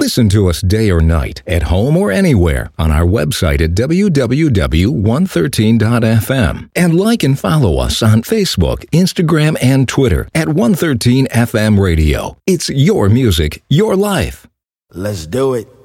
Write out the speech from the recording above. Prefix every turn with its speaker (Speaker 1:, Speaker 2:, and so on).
Speaker 1: Listen to us day or night, at home or anywhere, on our website at www.113.fm. And like and follow us on Facebook, Instagram, and Twitter at 113FM Radio. It's your music, your life.
Speaker 2: Let's do it.